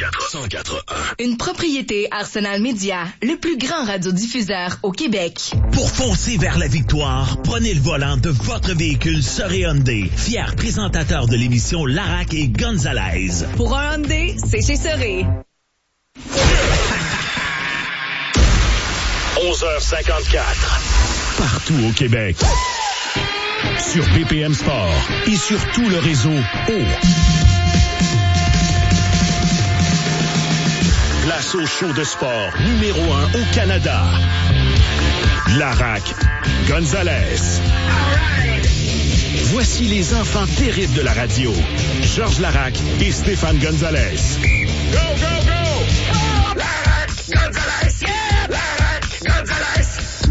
104.1. Une propriété Arsenal Média, le plus grand radiodiffuseur au Québec. Pour foncer vers la victoire, prenez le volant de votre véhicule Soré Hyundai, fier présentateur de l'émission Larac et Gonzalez. Pour un Hyundai, c'est chez Soré. 11h54. Partout au Québec. Sur BPM Sport et sur tout le réseau Place au show de sport numéro 1 au Canada. Larac, Gonzalez. Voici les enfants terribles de la radio. Georges Larac et Stéphane Gonzalez. Go, go, go! Larac, Gonzalez! Yeah! Larac, Gonzalez!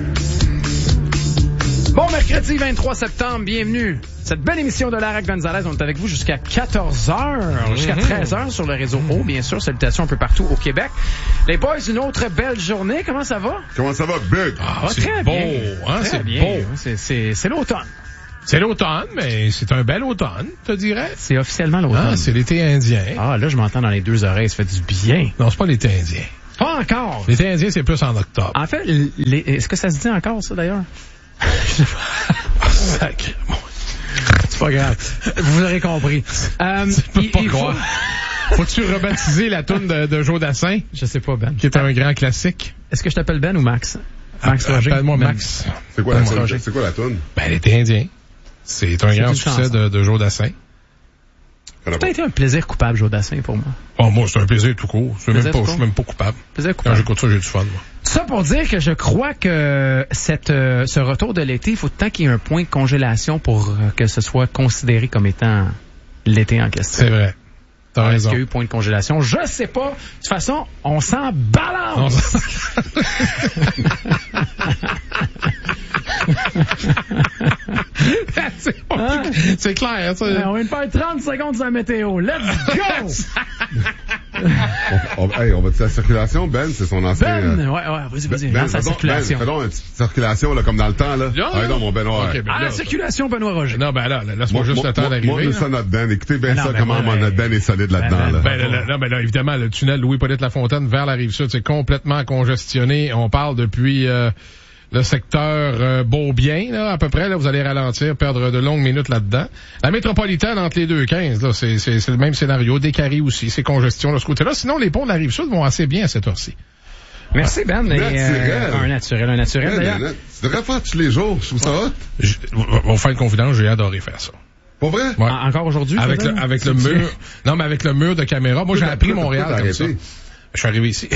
Bon mercredi 23 septembre, bienvenue. Cette belle émission de Larac Gonzalez, on est avec vous jusqu'à 14h, jusqu'à 13h sur le réseau O, bien sûr. Salutations un peu partout au Québec. Les boys, une autre belle journée. Comment ça va? Comment ça va, Big? C'est très beau, bien. hein? Très C'est bien. beau. C'est l'automne. C'est l'automne, mais c'est un bel automne, te dirais. C'est officiellement l'automne. Ah, c'est l'été indien. Ah, là, je m'entends dans les deux oreilles, ça fait du bien. Non, c'est pas l'été indien. Pas encore. L'été indien, c'est plus en octobre. En fait, est-ce que ça se dit encore, ça, d'ailleurs? Sacré. C'est pas grave. Vous aurez compris. Tu peux pas croire. Faut-tu rebaptiser la toune de Joe Dassin? Je sais pas, Ben. Qui est un grand classique. Est-ce que je t'appelle Ben ou Max? Max Roger. Appelle-moi Max. C'est quoi la toune? Ben, l'été indien. C'est un grand succès de Joe Dassin. Ça a été un plaisir coupable, Joe Dassin, pour moi. Bon, moi, c'est un plaisir tout court. Je suis même pas coupable. Plaisir coupable. Quand j'écoute ça, j'ai du fun, moi. Tout ça pour dire que je crois que ce retour de l'été, il faut tant qu'il y ait un point de congélation pour que ce soit considéré comme étant l'été en question. C'est vrai. T'as raison. Est-ce qu'il y a eu point de congélation? Je sais pas. De toute façon, on s'en balance! C'est clair, ça. On vient de faire 30 secondes sur la météo. Let's go! on va dire la circulation, Ben, c'est son ancien... Ben, vas-y, lance la circulation. Fais donc une petite circulation, là, comme dans le temps, là. Non, mon Benoît. Okay, ben la circulation, Benoît Roger. Non, ben là, laisse-moi juste le temps d'arriver. Moi, ça, notre Ben. Écoutez bien ça, comment notre Ben est solide là-dedans, là. Ben là, évidemment, le tunnel Louis-Hippolyte Lafontaine vers la Rive-Sud, c'est complètement congestionné. On parle depuis le secteur Beaubien, là, à peu près. Là, vous allez ralentir, perdre de longues minutes là-dedans. La métropolitaine entre les deux 15, là, c'est le même scénario. Décarie aussi, c'est congestion de ce côté-là. Sinon, les ponts de la Rive-Sud vont assez bien à cette heure-ci. Merci, Ben. Un naturel, d'ailleurs. Tu devrais faire tous les jours, je trouve ça hot. On va faire une confidence, j'ai adoré faire ça. Pas vrai? Ouais. Encore aujourd'hui? Avec le mur. Non, mais avec le mur de caméra. Moi, j'ai appris Montréal comme ça. Je suis arrivé ici.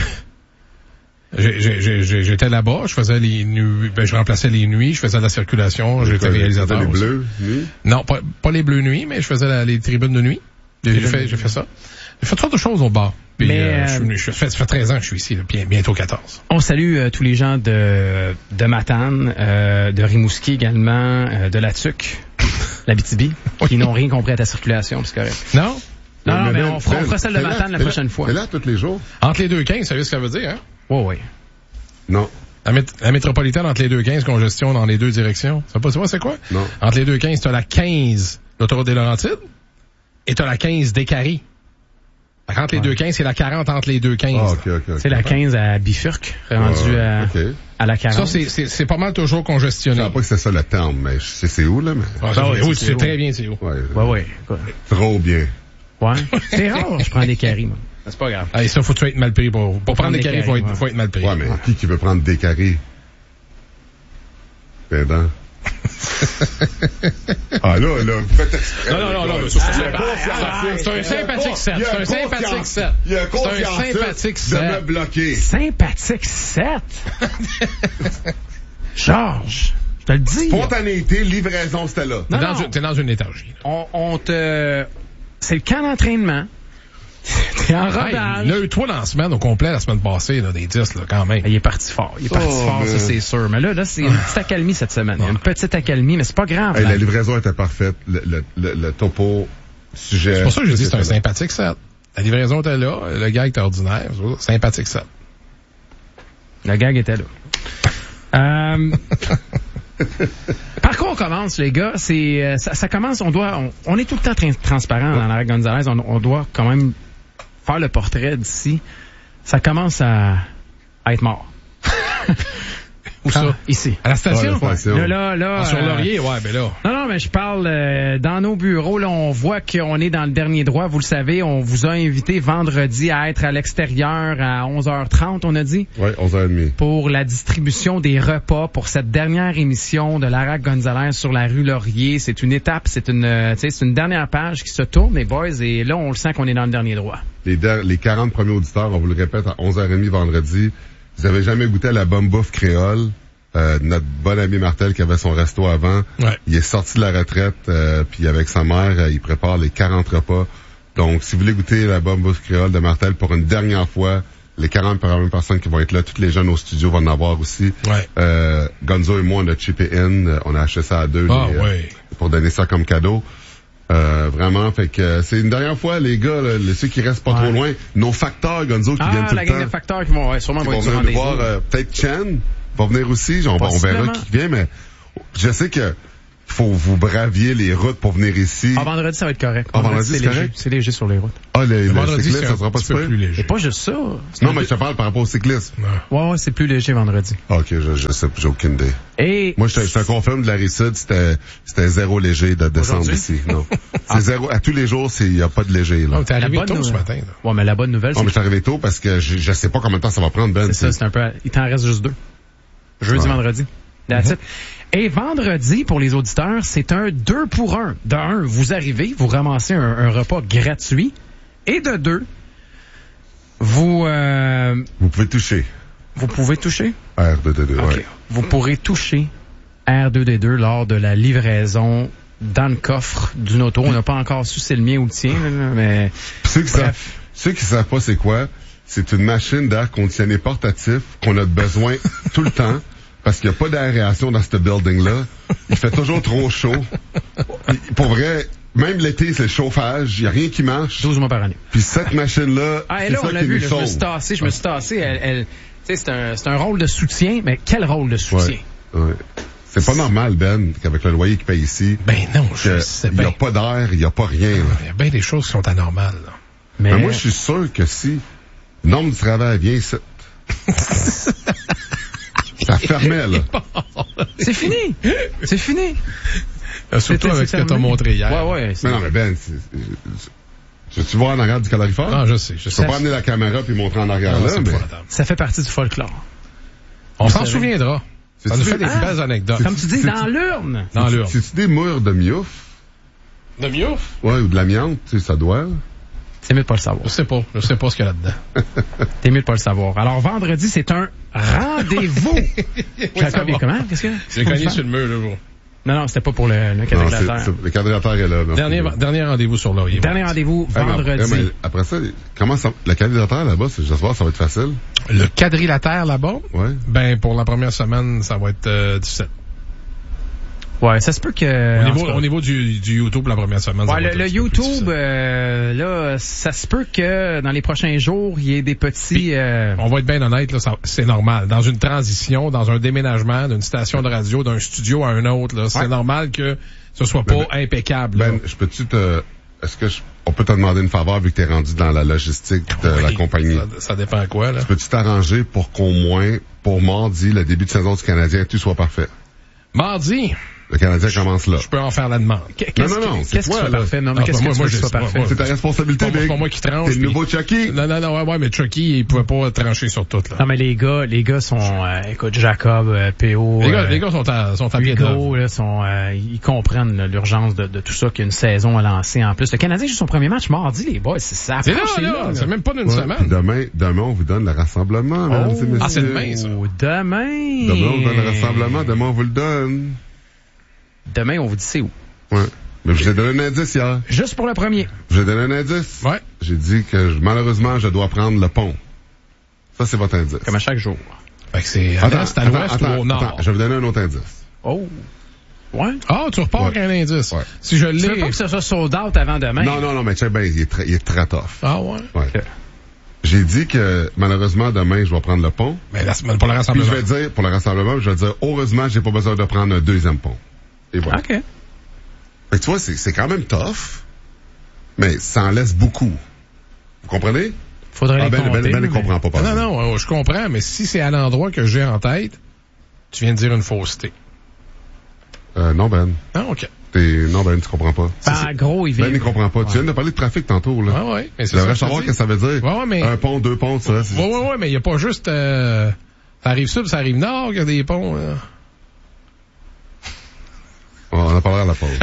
J'étais là-bas, je faisais les nuits, je remplaçais les nuits, je faisais de la circulation, j'étais réalisateur. Les bleus nuits? Non, pas les bleus nuits, mais je faisais les tribunes de nuit. J'ai fait ça. J'ai fait trop de choses au bar. Puis, ça fait 13 ans que je suis ici, là, bientôt 14. On salue tous les gens de Matane, de Rimouski également, de la Tuque, l'Abitibi, qui n'ont rien compris à ta circulation, c'est correct. Non? Non, mais on fera celle de Matane la prochaine fois. C'est là tous les jours? Entre les deux 15, vous savez ce que ça veut dire, hein? Oui. Non. La métropolitaine entre les deux 15, congestion dans les deux directions. Ça pas, tu vois, c'est quoi? Non. Entre les deux 15, t'as la 15, l'autoroute des Laurentides, et t'as la 15 Décarie. Entre les deux 15, c'est la 40 entre les deux 15. Okay. C'est la 15 à Bifurque, rendue à la 40. Ça, c'est pas mal toujours congestionné. Je ne sais pas que c'est ça le terme, mais c'est où, là? Mais... Oui, c'est très bien, c'est où. Ouais. Trop bien. Ouais. C'est rare, je prends des caries, moi. C'est pas grave. Ça, faut-tu être mal pris pour prendre des caries, faut être mal pris. Ouais, mais qui veut prendre des caries? Pédant. Ah, là, vous faites exprès. Non, c'est un sympathique 7. C'est un sympathique 7. Il y a sympathique 7 de me bloquer. Sympathique 7? Georges, je te le dis. Spontanéité, livraison, c'était là. T'es dans une léthargie. C'est le camp d'entraînement. T'es en rodage. Il y a eu 3 lancements au complet la semaine passée, là, des 10, là, quand même. Il est parti fort. Ça, c'est sûr. Mais là, c'est une petite accalmie cette semaine. Il y a une petite accalmie, mais c'est pas grave. La livraison était parfaite. Le topo, sujet. C'est pour ça que je dis c'est un sympathique 7. La livraison était là. Le gag était ordinaire. Sympathique 7. Le gag était là. Par quoi on commence, les gars? Ça commence, on est tout le temps transparent dans Larac Gonzalez. On doit quand même faire le portrait d'ici, ça commence à être mort. Où ça? Ici. À la station? Là, sur Laurier, ouais, ben là. Non, mais je parle dans nos bureaux. Là, on voit qu'on est dans le dernier droit. Vous le savez, on vous a invité vendredi à être à l'extérieur à 11h30, on a dit. Oui, 11h30. Pour la distribution des repas pour cette dernière émission de Lara Gonzalez sur la rue Laurier. C'est une étape, c'est une dernière page qui se tourne, les boys, et là, on le sent qu'on est dans le dernier droit. Les 40 premiers auditeurs, on vous le répète, à 11h30 vendredi. Vous avez jamais goûté à la bonne bouffe créole? Notre bon ami Martel qui avait son resto avant, il est sorti de la retraite, puis avec sa mère, il prépare les 40 repas. Donc, si vous voulez goûter la bonne bouffe créole de Martel pour une dernière fois, les 40 premières personnes qui vont être là, tous les jeunes au studio vont en avoir aussi. Gonzo et moi, on a chippé in, on a acheté ça à 2 pour donner ça comme cadeau. Vraiment, fait que c'est une dernière fois, les gars, là, ceux qui restent pas trop loin, nos facteurs, Gonzo, qui viennent tout le temps. Ah, la gang de facteurs qui vont sûrement vont venir nous voir, peut-être Chen va venir aussi, on verra qui vient, mais je sais que faut vous braviez les routes pour venir ici. Vendredi, ça va être correct. Vendredi, c'est correct? C'est léger sur les routes. Le vendredi, cycliste, ça sera pas super plus léger. Et pas juste ça. Non, mais je te parle par rapport au cycliste. Ouais, c'est plus léger vendredi. OK, je sais, j'ai aucune idée. Et moi, je te confirme de la Rive-Sud, c'était zéro léger de descendre ici. Non. C'est zéro. À tous les jours, il y a pas de léger, là. T'es arrivé tôt ce matin, là. Ouais, mais la bonne nouvelle, c'est mais je suis arrivé tôt parce que je sais pas combien de temps ça va prendre, Ben. C'est ça, c'est un peu, il t'en reste juste 2. Jeudi, vendredi. That's it. Et vendredi, pour les auditeurs, c'est un 2 pour 1. De 1, vous arrivez, vous ramassez un repas gratuit. Et de 2, vous pouvez toucher. Vous pouvez toucher? R2D2, okay. Ouais. Vous pourrez toucher R2D2 lors de la livraison dans le coffre d'une auto. On n'a pas encore su si c'est le mien ou le tien, mais... Ceux qui savent pas c'est quoi, c'est une machine d'air conditionné portatif qu'on a besoin tout le temps. Parce qu'il n'y a pas d'aération dans ce building-là. Il fait toujours trop chaud. Pour vrai, même l'été, c'est le chauffage. Il n'y a rien qui marche. 12 mois par année. Puis cette machine-là, c'est là, ça on l'a vu, là, je me suis tassé. C'est un rôle de soutien, mais quel rôle de soutien? Ouais. C'est pas normal, Ben, qu'avec le loyer qu'il paye ici. Ben non, je sais bien. Il n'y a pas d'air, il n'y a pas rien. Il y a bien des choses qui sont anormales. Là. Mais moi, je suis sûr que si Norme du travail vient ici... Ça fermait, là. C'est fini. C'est fini. Surtout avec ce que t'as montré hier. Ouais. Mais non, mais Ben, tu vois en arrière du calorifère? Non, je sais. Je peux pas amener la caméra puis montrer en arrière là, mais... Ça fait partie du folklore. On s'en souviendra. Ça nous fait des belles anecdotes. Comme tu dis, dans l'urne. Dans l'urne. C'est-tu des murs de miouf? De miouf? Ouais, ou de l'amiante, tu sais, ça doit. C'est mieux de pas le savoir. Je sais pas ce qu'il y a là-dedans. T'es mieux de pas le savoir. Alors, vendredi, c'est un rendez-vous. Jacob, comment? Qu'est-ce que c'est cogné sur le mur, là, vous. Non, c'était pas pour le quadrilatère. Le quadrilatère est là. Dernier rendez-vous sur Laurier. Dernier rendez-vous, vendredi. Mais après ça, comment ça, le quadrilatère là-bas, j'espère ça va être facile. Le quadrilatère là-bas? Ouais. Ben, pour la première semaine, ça va être 17. Ouais, ça se peut que... Au niveau du YouTube, la première semaine, ça va être le YouTube, là, ça se peut que dans les prochains jours, il y ait des petits... On va être bien honnête, là, c'est normal. Dans une transition, dans un déménagement d'une station de radio, d'un studio à un autre, là, c'est normal que ce soit pas impeccable. Ben, on peut te demander une faveur vu que t'es rendu dans la logistique de la compagnie? Ça dépend à quoi, là? Peux-tu t'arranger pour qu'au moins, pour mardi, le début de saison du Canadien, tout soit parfait? Mardi? Le Canadien commence là. Je peux en faire la demande. Non, qu'est-ce qui soit parfait? Non, mais qu'est-ce que tu soit parfait? C'est ta responsabilité, c'est pas moi qui tranche. C'est le nouveau Chucky. Non, ouais, mais Chucky, il pouvait pas trancher sur tout, là. Non, mais les gars sont, écoute, Jacob, PO. Les gars sont à pied d'œuvre. Ils comprennent l'urgence de tout ça, qu'il y a une saison à lancer en plus. Le Canadien joue son premier match mardi, les boys. C'est là. C'est même pas d'une semaine. Demain, on vous donne le rassemblement, mesdames et messieurs. Ah, c'est demain, ça. Demain, on vous donne le rassemblement. Demain, on vous le donne. Demain, on vous dit c'est où. Ouais. Mais je vous ai donné un indice hier. Juste pour le premier. Je vous ai donné un indice. Ouais. J'ai dit que malheureusement, je dois prendre le pont. Ça, c'est votre indice. Comme à chaque jour. Fait que c'est à l'ouest ou au nord. Attends, je vais vous donner un autre indice. Oh. Ouais. Ah, tu repars avec un indice. Ouais. Si je l'ai. Tu veux pas que ça soit sold out avant demain? Non, mais tu sais, ben, il est très tough. Ah ouais? Ouais. Okay. J'ai dit que, malheureusement, demain, je vais prendre le pont. Mais la semaine pour le rassemblement. Puis je vais dire, pour le rassemblement, je vais dire, heureusement, j'ai pas besoin de prendre un deuxième pont. Et voilà. OK. Fait que tu vois, c'est quand même tough, mais ça en laisse beaucoup. Vous comprenez? Faudrait les compter. Ben ne comprend pas. Non, je comprends, mais si c'est à l'endroit que j'ai en tête, tu viens de dire une fausseté. Non, Ben. Ah, OK. Non, Ben, tu comprends pas. Gros, il vient. Ben, il comprend pas. Ouais. Tu viens de parler de trafic tantôt, là. Ah, ouais. Mais tu devrais savoir ce que ça veut dire. Ouais, mais... Un pont, 2 ponts, ça. Ouais, mais il n'y a pas juste, ça arrive sud, ça arrive nord, qu'il y a des ponts, là. On en parlera à la pause.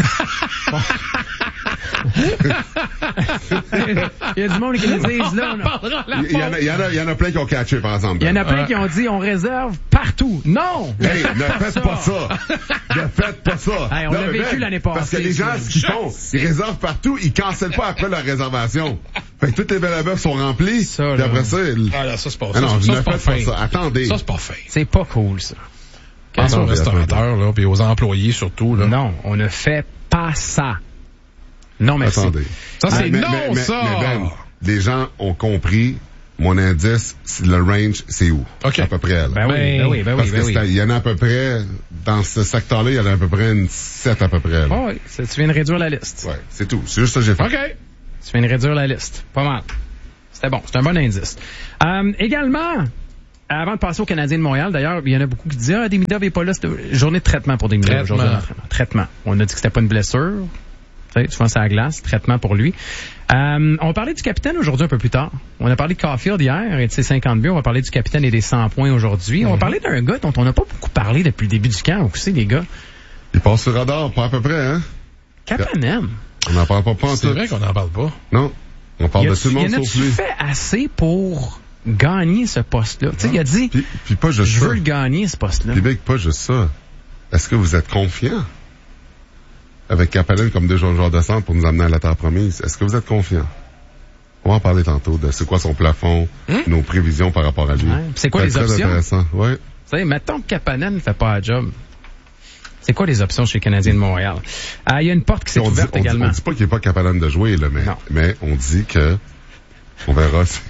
Il y a du monde qui le disent là. Il y en a plein qui ont catché, par exemple. Il y en a plein qui ont dit on réserve partout. Non! Hey, ne faites pas ça! Ne faites pas ça! Hey, on l'a vécu l'année passée. Parce que les gens, ce qu'ils font, ils réservent partout, ils cancellent pas après leur réservation. Fait que toutes les belles à bœufs sont remplies. Ça, puis après ça... Ah là, ça c'est pas ça. Non, ça, ne faites pas ça. Attendez. Ça, c'est pas fait. C'est pas cool, ça. Pense aux restaurateurs, là, puis aux employés surtout, là. Non, on ne fait pas ça. Non, merci. Attendez. Ça, c'est mais Ben, les gens ont compris mon indice, le range, c'est où? Okay. À peu près, là. Ben oui. Parce que il y en a à peu près, dans ce secteur-là, il y en a à peu près une 7 à peu près, là. Oh, oui, tu viens de réduire la liste. Ouais, c'est tout. C'est juste ça que j'ai fait. OK. Tu viens de réduire la liste. Pas mal. C'était bon. C'est un bon indice. Également, avant de passer au Canadien de Montréal, d'ailleurs, il y en a beaucoup qui disent Demidov n'est pas là. C'était journée de traitement pour Demidov. Traitement. On a dit que c'était pas une blessure. Tu sais, souvent c'est à la glace. Traitement pour lui. On parlait du capitaine aujourd'hui un peu plus tard. On a parlé de Caulfield hier et de ses 50 buts. On va parler du capitaine et des 100 points aujourd'hui. On va parler d'un gars dont on n'a pas beaucoup parlé depuis le début du camp. Vous savez, les gars. Il passe sur le radar, pas à peu près, hein? Kapanen. On n'en parle pas en C'est tout. vrai qu'on n'en parle pas. Non. On parle de tout le monde sauf lui. Il a fait assez pour gagner ce poste-là. Tu sais, il a dit, puis pas juste je ça. veux le gagner, ce poste-là. Puis pas juste ça. Est-ce que vous êtes confiant avec Kapanen comme deux joueurs de centre pour nous amener à la terre promise? Est-ce que vous êtes confiant? On va en parler tantôt de c'est quoi son plafond, nos prévisions par rapport à lui. Ouais. C'est quoi les options? Très intéressant. Ouais. Tu sais, mettons que Kapanen ne fait pas la job. C'est quoi les options chez les Canadiens de Montréal? Il y a une porte qui s'est ouverte également. On dit pas qu'il n'est pas capable de jouer, là, mais on dit que on verra. C'est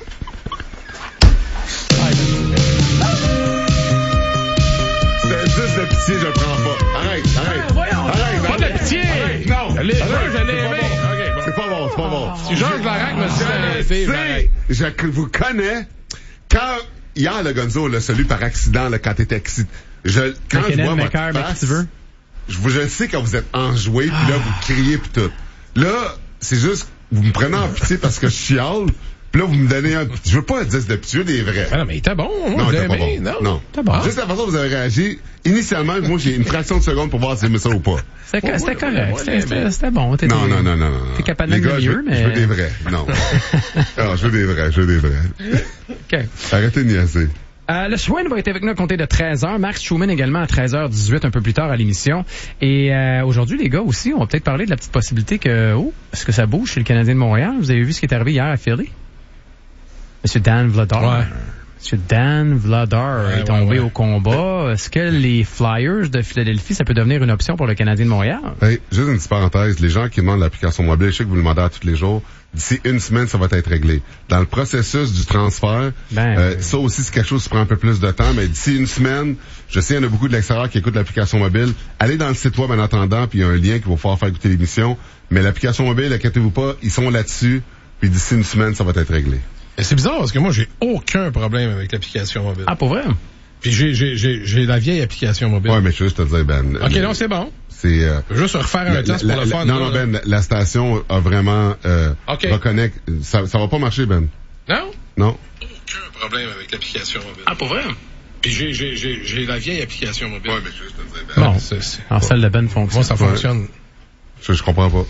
un 10 de pitié, je le prends pas. Arrête. Arrête. Pas de pitié! Non. Je l'ai aimé. C'est pas bon. Si Georges Larac me dit d'arrêter, je vous connais. Quand, hier, le Gonzo l'a salué par accident, là, quand t'étais excité. Quand je vois votre face, je sais quand vous êtes enjoué, puis là, vous criez pis tout. Là, c'est juste, vous me prenez en pitié parce que je chiale, pis là, vous me donnez un... Je veux pas un 10 de pitié, je veux des vrais. Ah non, mais il était bon. Non, il était pas bon. Non. Bon. Juste la façon dont vous avez réagi, initialement, moi, j'ai une fraction de seconde pour voir si j'aimais ça ou pas. C'était correct. C'était bon. Non. T'es capable de mieux, mais... Je veux des vrais. Non. Alors, je veux des vrais. OK. Arrêtez de niaiser. Le Schwinn va être avec nous à compter de 13h. Max Schumann également à 13h18, un peu plus tard à l'émission. Et aujourd'hui, les gars aussi, on va peut-être parler de la petite possibilité que... est-ce que ça bouge chez le Canadien de Montréal? Vous avez vu ce qui est arrivé hier à Philly? Monsieur Dan Vladar. Ouais. Monsieur Dan Vladar est tombé au combat. Est-ce que les Flyers de Philadelphie, ça peut devenir une option pour le Canadien de Montréal? Hey, juste une petite parenthèse. Les gens qui demandent l'application mobile, je sais que vous le demandez à tous les jours. D'ici une semaine, ça va être réglé. Dans le processus du transfert, ça aussi, c'est quelque chose qui prend un peu plus de temps, mais d'ici une semaine, je sais, il y en a beaucoup de l'extérieur qui écoutent l'application mobile. Allez dans le site web en attendant, puis il y a un lien qui va pouvoir faire écouter l'émission. Mais l'application mobile, inquiétez-vous pas, ils sont là-dessus, puis d'ici une semaine, ça va être réglé. Et c'est bizarre parce que moi, j'ai aucun problème avec l'application mobile. Ah, pour vrai? Puis j'ai la vieille application mobile. Ouais, mais je veux juste te dire, Ben. OK, non, c'est bon. C'est juste refaire un test pour le fun. Non, Ben, la station a vraiment reconnecte. Ça va pas marcher, Ben. Non? Non. Aucun problème avec l'application mobile. Ah, pour vrai? Puis j'ai la vieille application mobile. Ouais, mais je veux juste te dire, Ben. Bon, alors celle de Ben fonctionne. Moi, ça fonctionne. Je comprends pas.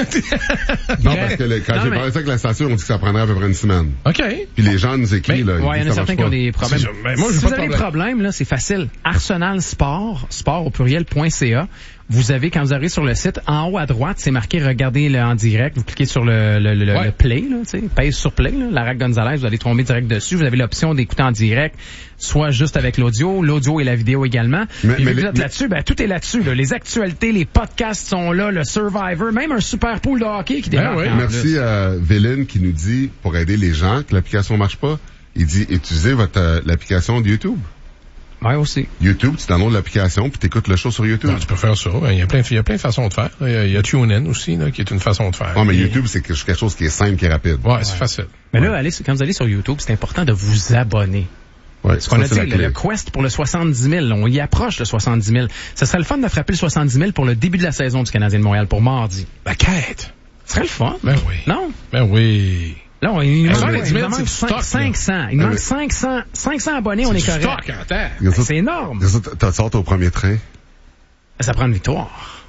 Non, parce que quand j'ai parlé ça avec la station, on dit que ça prendrait à peu près une semaine. OK. Puis les gens nous écrivent, là. Ouais, il y en a certains qui ont des problèmes. Moi, si vous avez des problèmes, là, c'est facile. Arsenal Sport au pluriel.ca. Vous avez, quand vous arrivez sur le site, en haut à droite, c'est marqué regardez en direct. Vous cliquez sur le play, là, tu sais, pèse sur play, là, Larac Gonzalez, vous allez tomber direct dessus. Vous avez l'option d'écouter en direct, soit juste avec l'audio et la vidéo également. Mais vous êtes là-dessus, tout est là-dessus, là. Les actualités, les podcasts sont là, le Survivor, même un super pool de hockey qui démarre. Merci à Véline qui nous dit, pour aider les gens, que l'application marche pas, il dit, utilisez l'application de YouTube. Ouais, aussi. YouTube, tu downloads l'application puis t'écoutes le show sur YouTube. Non, tu peux faire ça. Il y a plein de façons de faire. Il y a TuneIn aussi, là, qui est une façon de faire. Ah, mais YouTube, c'est quelque chose qui est simple, qui est rapide. Ouais, c'est facile. Mais là, quand vous allez sur YouTube, c'est important de vous abonner. Ouais, Ce qu'on a dit, le quest pour le 70 000, on y approche le 70 000. Ce serait le fun de frapper le 70 000 pour le début de la saison du Canadien de Montréal, pour mardi. La quête. Ce serait le fun. Ben oui. Non? Ben oui. Là, il nous manque, 70 000, c'est du stock, 500. Il nous manque 500 abonnés, on est correct. Stock en terre. C'est énorme. T'as sorti au premier train. Ça prend une victoire.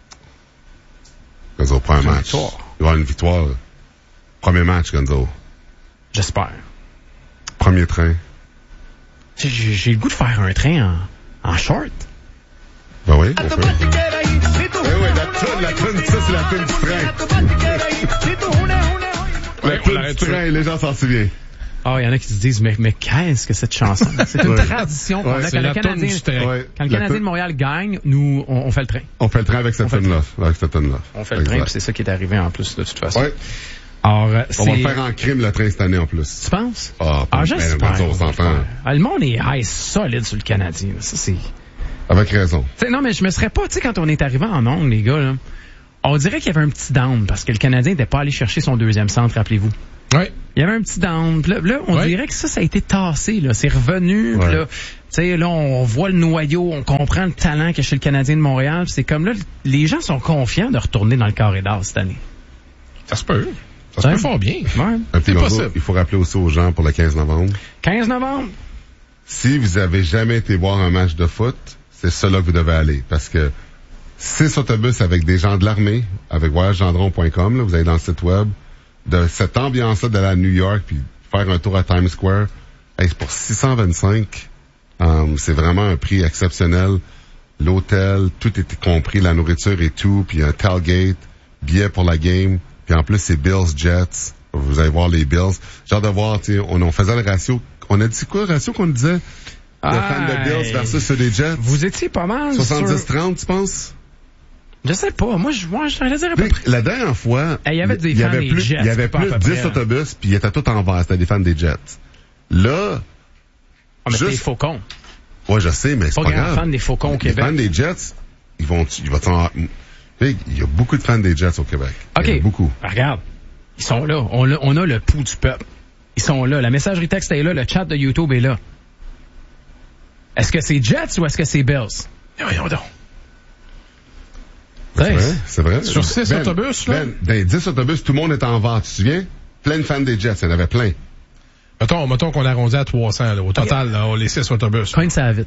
Gonzo prend un match. Victoire. Il va y avoir une victoire. Premier match, Gonzo. J'espère. Premier train. J'ai le goût de faire un train en short. Ben oui, on fait. Ben oui, la toune, ça, c'est la toune du train. La toune du train, les gens s'en souviennent. Ah, il y en a qui se disent, mais qu'est-ce que cette chanson? C'est une tradition qu'on a quand le Canadien, quand le Canadien de Montréal gagne, nous, on fait le train. On fait le train avec cette toune-là. On fait le train, puis c'est ça qui est arrivé en plus, de toute façon. Ouais. Alors, on va le faire en crime, le train, cette année, en plus. Tu penses? J'espère. On s'entend. Le monde est solide sur le Canadien. Ça, c'est... Avec raison. T'sais, non, mais je me serais pas, quand on est arrivé en ondes, les gars, là, on dirait qu'il y avait un petit down, parce que le Canadien n'était pas allé chercher son deuxième centre, rappelez-vous. Oui. Il y avait un petit down. Là, on dirait que ça a été tassé, là. C'est revenu, là. Là, on voit le noyau, on comprend le talent qu'il y a chez le Canadien de Montréal. C'est comme là, les gens sont confiants de retourner dans le carré d'or cette année. Ça se peut. Ça se peut fort bien. Ouais. C'est possible. Il faut rappeler aussi aux gens pour le 15 novembre. 15 novembre. Si vous avez jamais été voir un match de foot, c'est ça là que vous devez aller. Parce que 6 autobus avec des gens de l'armée, avec voyagegendron.com, là, vous allez dans le site web, de cette ambiance-là d'aller à New York puis faire un tour à Times Square, c'est pour 625. C'est vraiment un prix exceptionnel. L'hôtel, tout était compris, la nourriture et tout, puis un tailgate, billets pour la game, puis en plus c'est Bills Jets. Vous allez voir les Bills. J'ai hâte de voir, on faisait le ratio. On a dit quoi le ratio qu'on disait? De fans de Bills versus ceux des Jets. Vous étiez pas mal 70-30, tu penses? Je sais pas. Moi, je dirais à peu près. La dernière fois, il y avait des fans des Jets. Il y avait plus de 10 autobus, puis ils étaient tous en vert. C'était des fans des Jets. Là, mais c'est des Faucons. Ouais, je sais, mais c'est pas grave. Fan des Faucons au Québec. Les fans des Jets, il y a beaucoup de fans des Jets au Québec. OK. Beaucoup. Regarde. Ils sont là. On a le pouls du peuple. Ils sont là. La messagerie texte est là. Le chat de YouTube est là. Est-ce que c'est Jets ou est-ce que c'est Bills? Voyons donc. C'est vrai. Sur 6 autobus, là? Dans les 10 autobus, tout le monde était en vert, tu te souviens? Plein de fans des Jets, il y en avait plein. Mettons qu'on arrondit à 300, là, au total, là, les 6 autobus. Cogne ça vite.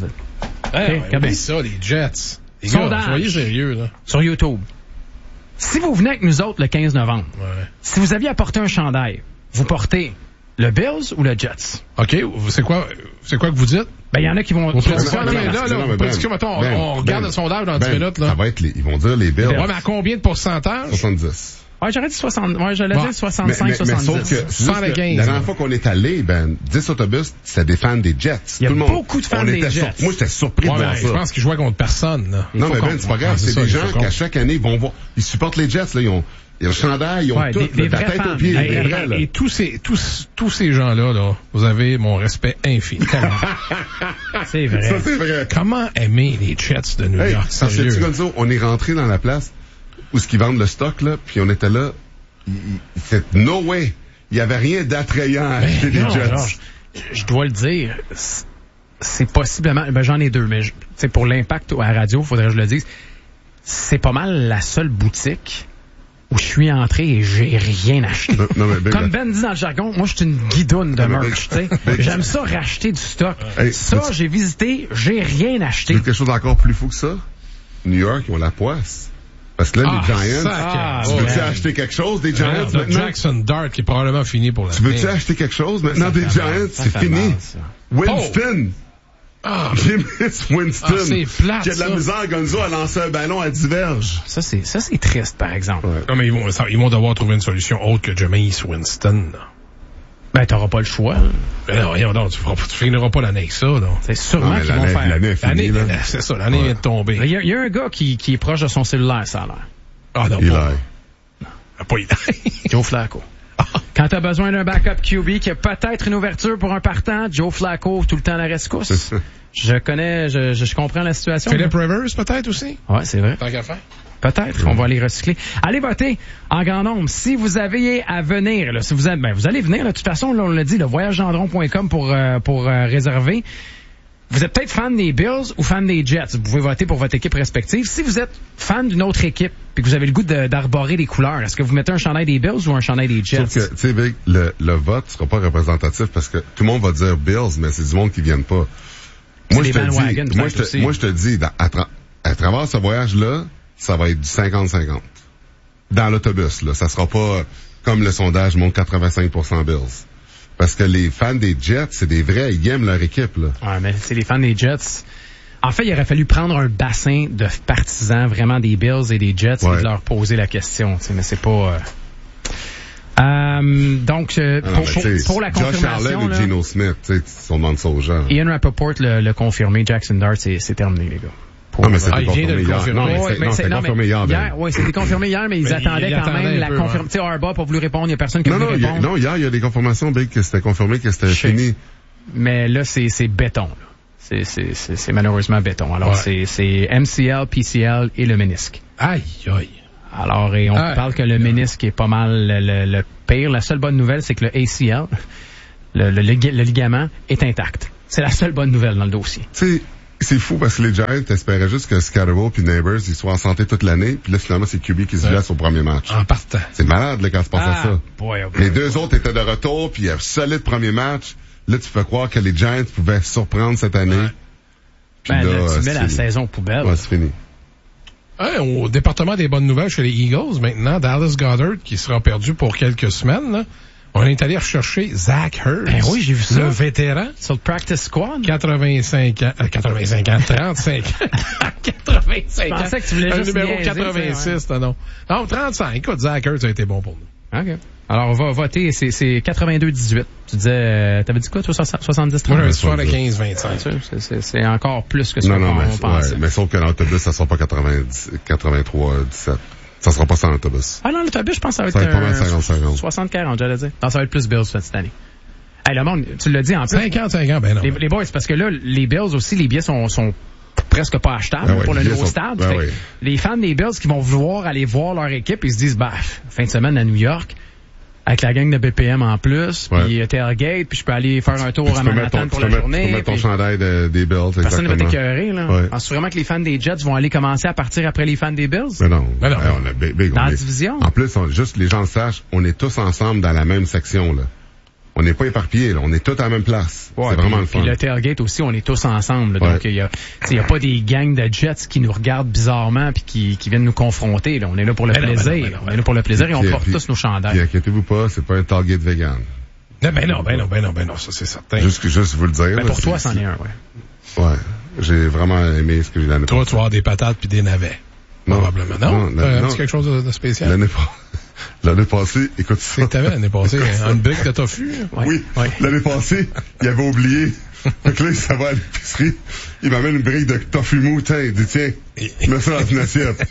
Oui, ça, les Jets. Les gars, soyez sérieux, là. Sur YouTube. Si vous venez avec nous autres le 15 novembre, si vous aviez apporté un chandail, vous portez le Bills ou le Jets? OK, c'est quoi que vous dites? Ben, il y en a qui vont... On regarde le sondage dans 10 minutes, là. Ça va être ils vont dire les Bills. Ouais, mais à combien de pourcentage? 70. Ouais, j'aurais dit 60. Ouais, j'allais dire 65, 70. Mais sauf que, la dernière fois qu'on est allé, 10 autobus, c'était des fans des Jets. Il y a beaucoup de fans des Jets. Moi, j'étais surpris de voir ça. Je pense qu'ils jouaient contre personne, là. Non, mais c'est pas grave. C'est des gens qui, à chaque année, vont voir. Ils supportent les Jets, là. Ils ont le chandail, ils ont tout. Des la tête aux pieds, les vrais, là. Et tous ces gens-là, là, vous avez mon respect infini. C'est vrai. Ça, c'est vrai. Comment aimer les Jets de New York? Sérieux? Sais-tu, Gonzo, on est rentré dans la place où ce qu'ils vendent le stock, là, puis on était là. C'est no way. Il y avait rien d'attrayant à acheter des Jets. Georges, je dois le dire, c'est possiblement, j'en ai deux, mais pour l'impact à la radio, faudrait que je le dise, c'est pas mal la seule boutique où je suis entré et j'ai rien acheté. Comme Ben dit dans le jargon, moi je suis une guidoune de merch, tu sais. J'aime ça racheter du stock. J'ai visité, j'ai rien acheté. Quelque chose d'encore plus fou que ça? New York, ils ont la poisse. Parce que là, les Giants, tu veux-tu acheter quelque chose des Giants maintenant? Jackson Dart qui est probablement fini pour la Tu veux-tu acheter quelque chose maintenant des Giants? C'est fini. Winston! James Winston! C'est plate, qui a de la misère, Gonzo, à lancer un ballon à 10 verges. Ça, c'est triste, par exemple. Ouais. Non, mais ils vont devoir trouver une solution autre que James Winston. Ben, t'auras pas le choix. Ben non, tu finiras pas l'année avec ça, là. C'est sûrement qu'ils vont faire. L'année est finie, là. C'est ça, l'année vient de tomber. Il y a un gars qui est proche de son cellulaire, ça a l'air. Ah, non, Eli. Pas Eli. Joe Flacco. Quand t'as besoin d'un backup QB qui a peut-être une ouverture pour un partant, Joe Flacco, tout le temps à la rescousse. Je comprends la situation. Philip Rivers, peut-être aussi? Ouais, c'est vrai. Tant qu'à faire. Peut-être, on va les recycler. Allez voter en grand nombre. Si vous avez à venir, là, si vous avez, vous allez venir, là, de toute façon, là, on l'a dit, le voyagegendron.com pour réserver. Vous êtes peut-être fan des Bills ou fan des Jets. Vous pouvez voter pour votre équipe respective. Si vous êtes fan d'une autre équipe puis que vous avez le goût d'arborer des couleurs, est-ce que vous mettez un chandail des Bills ou un chandail des Jets? Sauf que, tu sais, Vic, le vote sera pas représentatif parce que tout le monde va dire Bills, mais c'est du monde qui viennent pas. Moi, je te dis, à travers ce voyage-là, ça va être du 50-50. Dans l'autobus, là. Ça sera pas comme le sondage montre 85% Bills. Parce que les fans des Jets, c'est des vrais, ils aiment leur équipe, là. Ouais, mais c'est les fans des Jets. En fait, il aurait fallu prendre un bassin de partisans vraiment des Bills et des Jets et de leur poser la question, tu sais, mais c'est pas... Donc, pour la confirmation... Josh Allen et Geno Smith, tu sais, on demande ça aux gens. Ian Rappaport l'a confirmé, Jackson Dart, c'est terminé, les gars. Non, mais c'était confirmé hier. Non, c'était confirmé hier. Oui, c'était confirmé hier, mais ils attendaient quand même la confirmation. Tu sais, Harbaugh n'a pas voulu répondre, il n'y a personne qui a voulu répondre. Non, hier, il y a des confirmations, Big, que c'était confirmé que c'était fini. Mais là, c'est béton, là. C'est malheureusement béton. Alors, c'est MCL, PCL et le ménisque. Aïe, aïe. Alors, et on parle que le ménisque est pas mal le pire. La seule bonne nouvelle, c'est que le ACL, le ligament, est intact. C'est la seule bonne nouvelle dans le dossier. C'est fou parce que les Giants espéraient juste que Scatterbo puis Neighbors ils soient en santé toute l'année, puis là finalement c'est QB qui se blesse au premier match. En partant. C'est malade là, quand tu penses à ça. Les deux autres étaient de retour, puis il y a un solide premier match. Là tu fais croire que les Giants pouvaient surprendre cette année. Puis là, tu mets la saison poubelle. Ouais, c'est fini. Au département des bonnes nouvelles chez les Eagles, maintenant, Dallas Goedert qui sera perdu pour quelques semaines, là. On est allé rechercher Zach Ertz. Ben oui, j'ai vu ça. Le vétéran. Sur le practice squad. 35 ans, 35 ans, 35 ans. 85 ans. Je pensais que tu voulais juste numéro niaiser, 86, non. Non, 35. Écoute, Zach Ertz a été bon pour nous. OK. Alors, on va voter, c'est 82-18. Tu disais, t'avais dit quoi, toi, 70-30? Moi, j'avais 75-25. C'est encore plus que ce qu'on pensait. Mais sauf que dans l'autobus, ça sera pas 83-17. Ça sera pas ça en autobus. Ah non, l'autobus, je pense que ça va être 60-40, j'allais dire. Non, ça va être plus Bills cette année. Hey, le monde, tu l'as dit en plus. 50 ans, ben non. Les boys, parce que là, les Bills aussi, les billets sont presque pas achetables pour le nouveau stade. Les fans des Bills qui vont vouloir aller voir leur équipe, ils se disent, fin de semaine à New York, avec la gang de BPM en plus, puis tailgate, puis je peux aller faire un tour à Manhattan pour la journée. Tu peux mettre ton chandail des Bills, personne ne va t'écœurer, là. Penses-tu vraiment que les fans des Jets vont aller commencer à partir après les fans des Bills? Mais non. Mais non. On a dans la division? En plus, juste les gens le sachent, on est tous ensemble dans la même section, là. On n'est pas éparpillés, là. On est tous à la même place. C'est vraiment le fun. Puis le tailgate aussi, on est tous ensemble. Là. Donc, il y a pas des gangs de Jets qui nous regardent bizarrement puis qui viennent nous confronter, là. On est là pour le plaisir. On est là pour le plaisir et on porte tous nos chandails. Puis inquiétez-vous pas, c'est pas un tailgate vegan. Ben non, ça c'est certain. Juste vous le dire. Ben pour toi, c'en est un, Ouais. J'ai vraiment aimé ce que j'ai l'année passée. Toi, tu vas avoir des patates puis des navets. Non. Probablement. Non? C'est quelque chose de spécial? L'année passée, écoute ça. C'est que t'avais l'année passée, une brique de tofu? Oui. L'année passée, il avait oublié. Donc là, ça va à l'épicerie. Il m'amène une brique de tofu mou. Il dit, tiens, mets ça dans une assiette.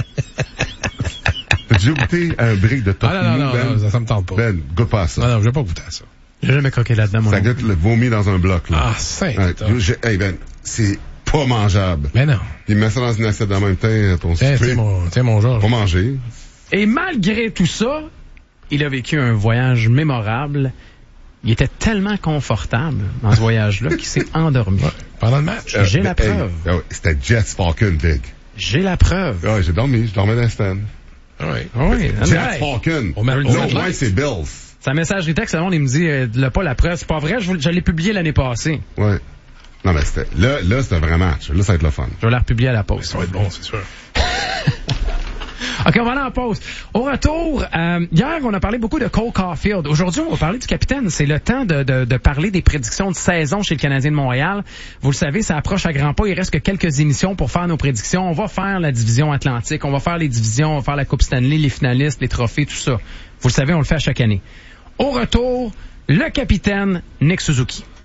J'ai goûté un brique de tofu mou, non, ça me tente pas. Ben, goûte pas à ça. Non, je vais pas goûter à ça. J'ai jamais croqué là-dedans, moi. Ça goûte le vomi dans un bloc, là. Ah, c'est Ben, c'est pas mangeable. Mais non. Il met ça dans une assiette en même temps, ton soufflé. Tiens, mon Georges. Pas manger. Et malgré tout ça, il a vécu un voyage mémorable. Il était tellement confortable dans ce voyage-là qu'il s'est endormi. Pendant le match. J'ai la preuve. C'était Jets Falcon, Big. J'ai la preuve. J'ai dormi. Je dormais dans le stand. Oui. Jets Falcon. Moins c'est Bills. Sa messagerie texte, il me dit, pas la preuve. C'est pas vrai, je l'ai publié l'année passée. Ouais. Non, mais c'était, là, c'était un vrai match. Là, ça va être le fun. Je vais la republier à la pause. Ça va être bon, c'est sûr. OK, on va aller en pause. Au retour, hier, on a parlé beaucoup de Cole Caulfield. Aujourd'hui, on va parler du capitaine. C'est le temps de parler des prédictions de saison chez le Canadien de Montréal. Vous le savez, ça approche à grands pas. Il reste que quelques émissions pour faire nos prédictions. On va faire la division Atlantique, on va faire les divisions, on va faire la Coupe Stanley, les finalistes, les trophées, tout ça. Vous le savez, on le fait à chaque année. Au retour, le capitaine Nick Suzuki.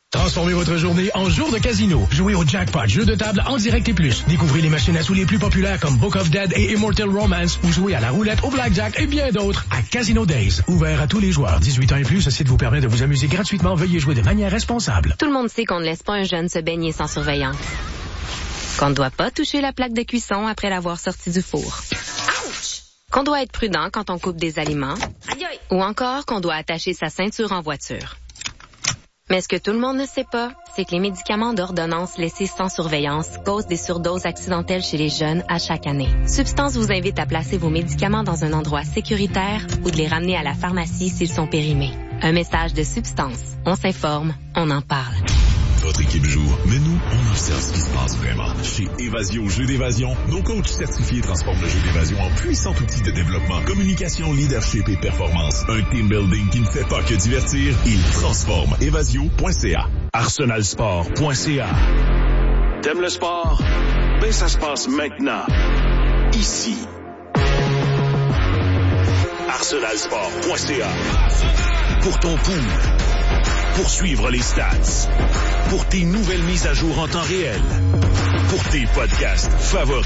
Transformez votre journée en jour de casino. Jouez au Jackpot, jeu de table en direct et plus. Découvrez les machines à sous les plus populaires comme Book of Dead et Immortal Romance ou jouez à la roulette, au blackjack et bien d'autres à Casino Days. Ouvert à tous les joueurs. 18 ans et plus, ce site vous permet de vous amuser gratuitement. Veuillez jouer de manière responsable. Tout le monde sait qu'on ne laisse pas un jeune se baigner sans surveillance. Qu'on ne doit pas toucher la plaque de cuisson après l'avoir sorti du four. Ouch! Qu'on doit être prudent quand on coupe des aliments. Aïe aïe! Ou encore qu'on doit attacher sa ceinture en voiture. Mais ce que tout le monde ne sait pas, c'est que les médicaments d'ordonnance laissés sans surveillance causent des surdoses accidentelles chez les jeunes à chaque année. Substance vous invite à placer vos médicaments dans un endroit sécuritaire ou de les ramener à la pharmacie s'ils sont périmés. Un message de Substance. On s'informe, on en parle. Votre équipe joue, mais nous, on observe ce qui se passe vraiment. Chez Évasion Jeux d'évasion, nos coachs certifiés transforment le jeu d'évasion en puissant outil de développement, communication, leadership et performance. Un team building qui ne fait pas que divertir, il transforme. Évasion.ca. Arsenalsport.ca. T'aimes le sport? Ben ça se passe maintenant. Ici. Arsenalsport.ca. Pour ton pouls. Pour suivre les stats. Pour tes nouvelles mises à jour en temps réel. Pour tes podcasts favoris.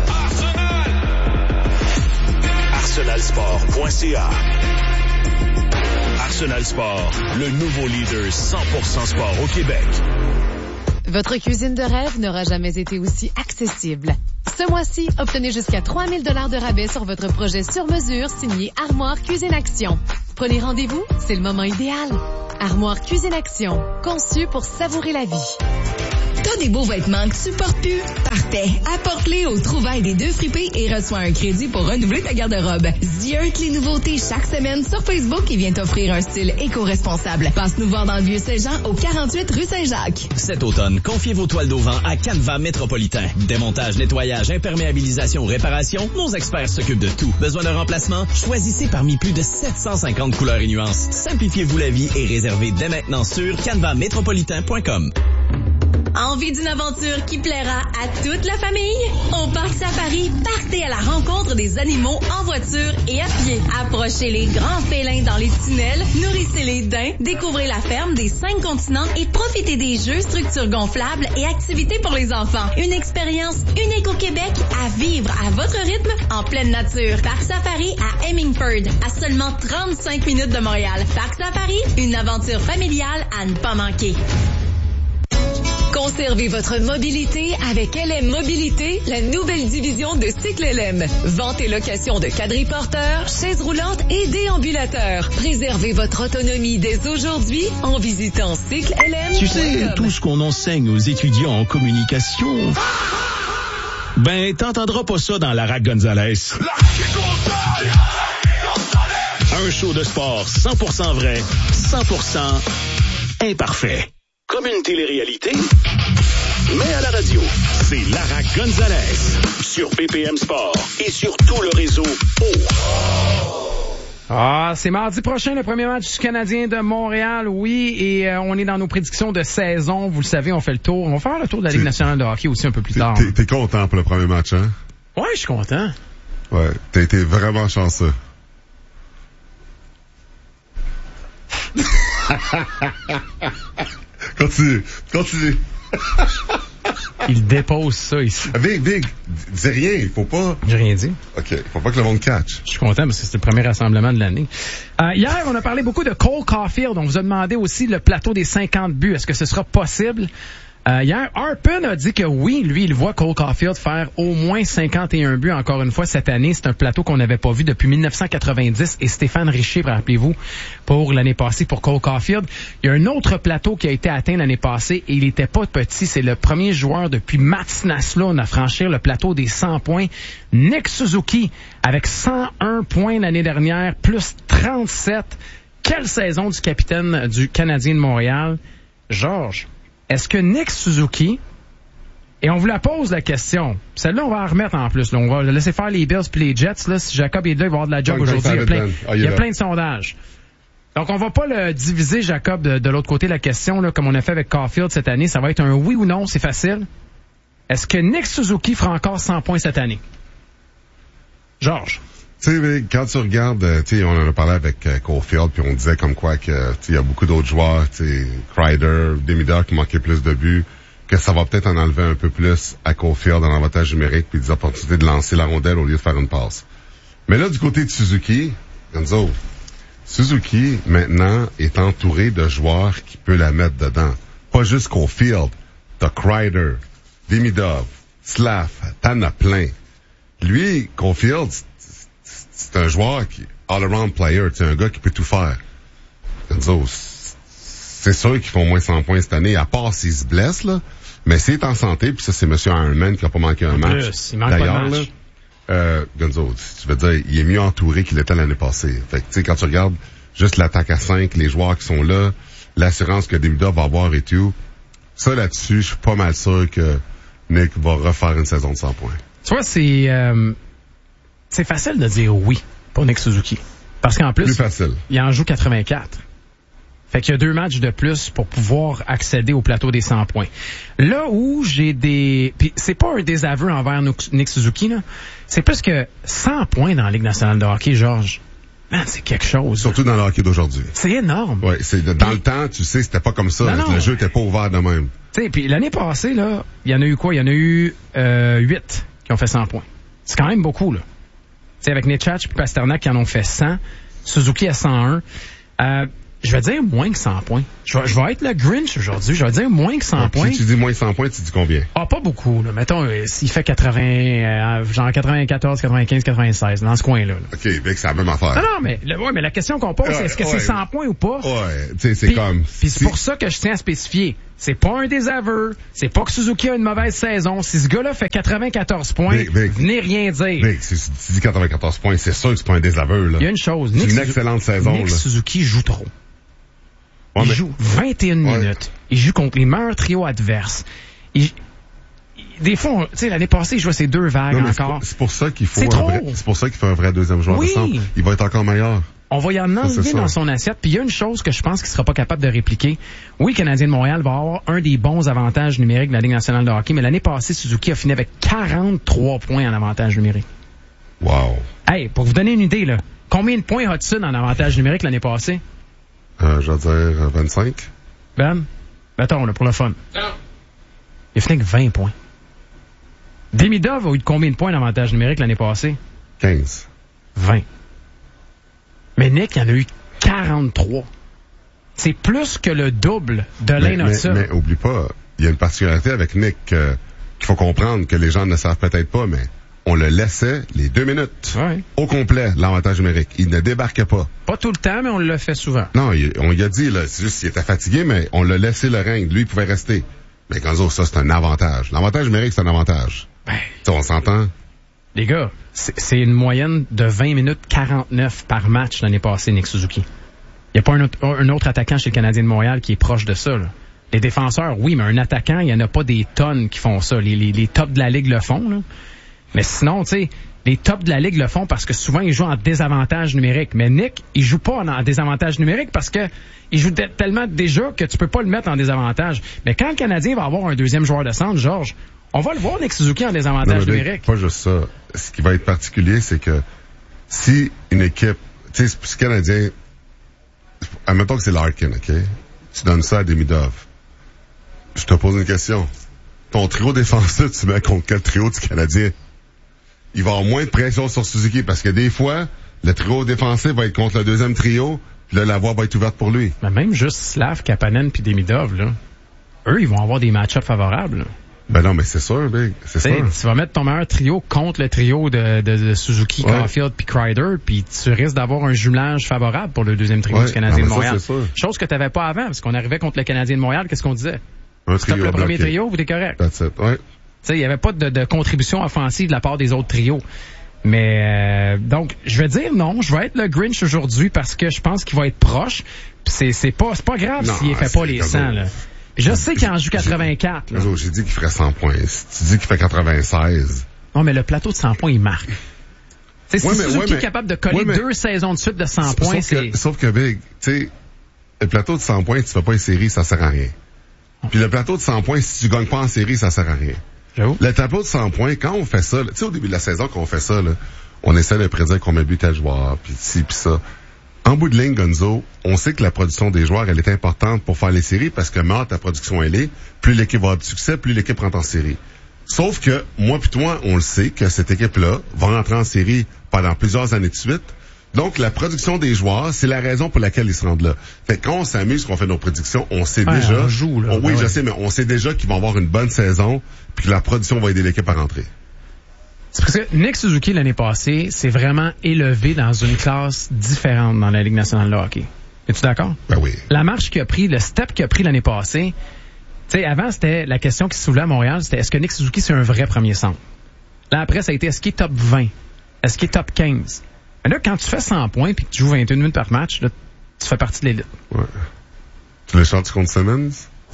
Arsenalsport.ca. Arsenal Sport, le nouveau leader 100% sport au Québec. Votre cuisine de rêve n'aura jamais été aussi accessible. Ce mois-ci, obtenez jusqu'à 3 000 $ de rabais sur votre projet sur mesure signé Armoire Cuisine Action. Prenez rendez-vous, c'est le moment idéal. Armoire Cuisine Action, conçu pour savourer la vie. T'as des beaux vêtements que tu portes plus? Parfait. Apporte-les aux trouvailles des deux fripés et reçois un crédit pour renouveler ta garde-robe. Zieurt les nouveautés chaque semaine sur Facebook et vient t'offrir un style éco-responsable. Passe nous voir dans le Vieux-Saint-Jean au 48 rue Saint-Jacques. Cet automne, confiez vos toiles d'auvent à Canva Métropolitain. Démontage, nettoyage, imperméabilisation, réparation, nos experts s'occupent de tout. Besoin d'un remplacement? Choisissez parmi plus de 750 couleurs et nuances. Simplifiez-vous la vie et réservez dès maintenant sur canvamétropolitain.com. Envie d'une aventure qui plaira à toute la famille? Au Parc Safari, partez à la rencontre des animaux en voiture et à pied. Approchez les grands félins dans les tunnels, nourrissez les daims, découvrez la ferme des 5 continents et profitez des jeux, structures gonflables et activités pour les enfants. Une expérience unique au Québec à vivre à votre rythme en pleine nature. Parc Safari à Hemingford, à seulement 35 minutes de Montréal. Parc Safari, une aventure familiale à ne pas manquer. Conservez votre mobilité avec LM Mobilité, la nouvelle division de Cycle LM. Vente et location de quadriporteurs, chaises roulantes et déambulateurs. Préservez votre autonomie dès aujourd'hui en visitant cyclelm.com. Tu sais, tout ce qu'on enseigne aux étudiants en communication... Ben, t'entendras pas ça dans Lara Gonzalez. Un show de sport 100% vrai, 100% imparfait. Comme une télé-réalité, mais à la radio. C'est Lara Gonzalez sur BPM Sport et sur tout le réseau C'est mardi prochain, le premier match du Canadien de Montréal, oui, et on est dans nos prédictions de saison. Vous le savez, on fait le tour. On va faire le tour de la Ligue nationale de hockey aussi un peu plus tard. T'es content pour le premier match, hein? Ouais, je suis content. Ouais, t'as été vraiment chanceux. Continue. Il dépose ça ici. Big, dis rien, il faut pas... J'ai rien dit. OK, faut pas que le monde catch. Je suis content parce que c'est le premier rassemblement de l'année. Hier, on a parlé beaucoup de Cole Caulfield. On vous a demandé aussi le plateau des 50 buts. Est-ce que ce sera possible? Hier, Harpen a dit que oui, lui, il voit Cole Caulfield faire au moins 51 buts encore une fois cette année. C'est un plateau qu'on n'avait pas vu depuis 1990 et Stéphane Richer, rappelez-vous, pour l'année passée pour Cole Caulfield. Il y a un autre plateau qui a été atteint l'année passée et il n'était pas petit. C'est le premier joueur depuis Mats Naslund à franchir le plateau des 100 points. Nick Suzuki avec 101 points l'année dernière, plus 37. Quelle saison du capitaine du Canadien de Montréal? Georges. Est-ce que Nick Suzuki, et on vous la pose la question, celle-là on va en remettre en plus, là. On va laisser faire les Bills puis les Jets, là. Si Jacob est là, il va avoir de la job aujourd'hui, il y a plein de sondages. Donc on va pas le diviser, Jacob, de l'autre côté la question, là, comme on a fait avec Caulfield cette année, ça va être un oui ou non, c'est facile. Est-ce que Nick Suzuki fera encore 100 points cette année? Georges. Tu sais, quand tu regardes, tu sais, on en a parlé avec Caulfield, puis on disait comme quoi que, tu sais, il y a beaucoup d'autres joueurs, tu sais, Kreider, Demidov qui manquaient plus de buts, que ça va peut-être en enlever un peu plus à Caulfield dans l'avantage numérique, puis des opportunités de lancer la rondelle au lieu de faire une passe. Mais là, du côté de Suzuki, Gonzo, Suzuki, maintenant, est entouré de joueurs qui peuvent la mettre dedans. Pas juste Caulfield, t'as Kreider, Demidov, Slav, t'en as plein. Lui, Caulfield, c'est un joueur qui all-around player, c'est un gars qui peut tout faire. Gonzo, c'est sûr qu'ils font moins 100 points cette année, à part s'ils se blessent, là. Mais s'il est en santé, puis ça, c'est M. Ironman qui a pas manqué un match. Il manque pas de match. Gonzo, tu veux dire, il est mieux entouré qu'il était l'année passée. Fait que, tu sais, quand tu regardes juste l'attaque à 5, les joueurs qui sont là, l'assurance que Demidov va avoir et tout, ça, là-dessus, je suis pas mal sûr que Nick va refaire une saison de 100 points. Tu vois, c'est facile de dire oui pour Nick Suzuki. Parce qu'en plus, il en joue 84. Fait qu'il y a 2 matchs de plus pour pouvoir accéder au plateau des 100 points. Là où j'ai puis c'est pas un désaveu envers Nick Suzuki, là. C'est plus que 100 points dans la Ligue nationale de hockey, Georges. Man, c'est quelque chose. Surtout dans le hockey d'aujourd'hui. C'est énorme. Ouais, dans le temps, tu sais, c'était pas comme ça. Non. Le jeu était pas ouvert de même. Tu sais, puis l'année passée, là, il y en a eu quoi? Il y en a eu 8 qui ont fait 100 points. C'est quand même beaucoup, là. Tu sais, avec Nechatch et Pasternak qui en ont fait 100, Suzuki à 101. Je vais dire moins que 100 points. Je vais être le Grinch aujourd'hui. Je vais dire moins que 100 points. Si tu dis moins que 100 points, tu dis combien? Ah, pas beaucoup, là. Mettons, s'il fait 80, genre 94, 95, 96, dans ce coin-là. Là. OK, c'est la même affaire. Non, mais la question qu'on pose, c'est est-ce que c'est 100 points ou pas? Ouais, tu sais, c'est comme... Puis c'est pour ça que je tiens à spécifier. C'est pas un désaveu. C'est pas que Suzuki a une mauvaise saison. Si ce gars-là fait 94 points, venez rien dire. Si tu dis 94 points, c'est sûr que c'est pas un désaveu, là. Il y a une chose. C'est une excellente saison, Nick Suzuki joue trop. Ouais, il joue 21 minutes. Il joue contre les meilleurs trios adverses. Des fois, tu sais, l'année passée, il jouait ses 2 vagues encore. C'est pour ça qu'il faut c'est pour ça qu'il fait un vrai deuxième joueur de centre. Il va être encore meilleur. On va y en enlever dans son assiette. Puis il y a une chose que je pense qu'il sera pas capable de répliquer. Oui, le Canadien de Montréal va avoir un des bons avantages numériques de la Ligue nationale de hockey, mais l'année passée, Suzuki a fini avec 43 points en avantage numérique. Wow. Hey, pour vous donner une idée, là, combien de points Hudson en avantage numérique l'année passée? Je vais dire 25. Ben, mettons, là, pour le fun. Non. Il a fini avec 20 points. Demidov a eu combien de points d'avantage numérique l'année passée? 15. 20. Mais Nick, il en a eu 43. C'est plus que le double de Lane Hudson. Mais oublie pas, il y a une particularité avec Nick qu'il faut comprendre que les gens ne savent peut-être pas, mais on le laissait les 2 minutes au complet, l'avantage numérique. Il ne débarquait pas. Pas tout le temps, mais on le fait souvent. Non, on lui a dit, là, c'est juste qu'il était fatigué, mais on l'a laissé le règne. Lui, il pouvait rester. Mais Gonzo, ça, c'est un avantage. L'avantage numérique, c'est un avantage. On s'entend? Les gars, c'est une moyenne de 20 minutes 49 par match l'année passée, Nick Suzuki. Il n'y a pas un autre attaquant chez le Canadien de Montréal qui est proche de ça, là. Les défenseurs, oui, mais un attaquant, il n'y en a pas des tonnes qui font ça. Les tops de la Ligue le font, là. Mais sinon, tu sais, les tops de la Ligue le font parce que souvent, ils jouent en désavantage numérique. Mais Nick, il joue pas en désavantage numérique parce que il joue tellement déjà que tu peux pas le mettre en désavantage. Mais quand le Canadien va avoir un deuxième joueur de centre, Georges, on va le voir, Nick Suzuki, en désavantage numérique. Pas juste ça. Ce qui va être particulier, c'est que si une équipe, tu sais, ce Canadien, admettons que c'est Larkin, OK? Tu donnes ça à Demidov. Je te pose une question. Ton trio défensif, tu mets contre quel trio du Canadien? Il va avoir moins de pression sur Suzuki parce que des fois, le trio défensif va être contre le deuxième trio, puis là, la voie va être ouverte pour lui. Mais même juste Slav, Kapanen puis Demidov, là, eux, ils vont avoir des match-ups favorables, là. Ben non, mais c'est sûr, Big. C'est sûr. Tu vas mettre ton meilleur trio contre le trio de Suzuki, Caulfield puis Kreider, puis tu risques d'avoir un jumelage favorable pour le deuxième trio du Canadien de Montréal. Ça, chose que tu n'avais pas avant, parce qu'on arrivait contre le Canadien de Montréal, qu'est-ce qu'on disait? Stop le premier trio, vous êtes correct. That's it, ouais. Il n'y avait pas de contribution offensive de la part des autres trios. Mais donc, je vais dire non, je vais être le Grinch aujourd'hui parce que je pense qu'il va être proche. C'est pas grave s'il ne fait pas les 100. Là. Je sais qu'il en joue 84. Là. J'ai dit qu'il ferait 100 points. Si tu dis qu'il fait 96... Non, mais le plateau de 100 points, il marque. Si Suzuki est capable de coller 2 saisons de suite de 100 points, Sauf que, Big, tu sais, le plateau de 100 points, si tu fais pas une série, ça sert à rien. Puis le plateau de 100 points, si tu gagnes pas en série, ça sert à rien. J'avoue. Le tableau de 100 points, quand on fait ça, tu sais, au début de la saison, quand on fait ça, là, On essaie de prédire combien de buts tel joueur, puis ci, puis ça. En bout de ligne, Gonzo, on sait que la production des joueurs, elle est importante pour faire les séries parce que meilleure ta production elle est, plus l'équipe va avoir de succès, plus l'équipe rentre en série. Sauf que, moi puis toi, on le sait que cette équipe-là va rentrer en série pendant plusieurs années de suite. Donc, la production des joueurs, c'est la raison pour laquelle ils se rendent là. Fait que quand on s'amuse, qu'on fait nos prédictions, on sait déjà... On joue, là. Oui, je sais, mais on sait déjà qu'ils vont avoir une bonne saison puis que la production va aider l'équipe à rentrer. C'est parce que Nick Suzuki, l'année passée, s'est vraiment élevé dans une classe différente dans la Ligue nationale de hockey. Es-tu d'accord? Ben oui. La marche qu'il a pris, le step qu'il a pris l'année passée, tu sais, avant, c'était la question qui se soulevait à Montréal, c'était est-ce que Nick Suzuki, c'est un vrai premier centre? Là, après, ça a été est-ce qu'il est top 20? Est-ce qu'il est top 15? Mais là, quand tu fais 100 points puis que tu joues 21 minutes par match, là, tu fais partie de l'élite. Ouais. Tu le chantes contre Simmons?